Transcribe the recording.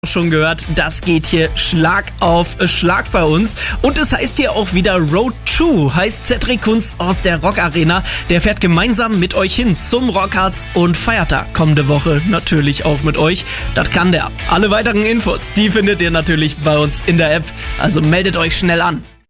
Schon gehört, das geht hier Schlag auf Schlag bei uns. Und es heißt hier auch wieder Road to, heißt Cedric Kunz aus der Rock Arena. Der fährt gemeinsam mit euch hin zum Rockharz und feiert da kommende Woche natürlich auch mit euch. Das kann der. Alle weiteren Infos, die findet ihr natürlich bei uns in der App. Also meldet euch schnell an.